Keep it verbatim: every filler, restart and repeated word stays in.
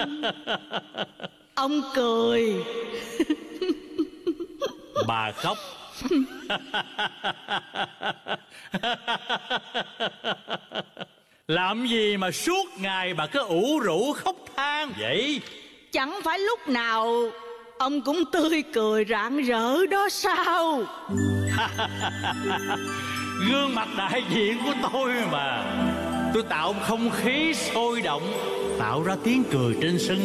Ông cười. Bà khóc. Làm gì mà suốt ngày bà cứ ủ rũ khóc than vậy? Chẳng phải lúc nào ông cũng tươi cười rạng rỡ đó sao? Gương mặt đại diện của tôi mà. Tôi tạo không khí sôi động, tạo ra tiếng cười trên sân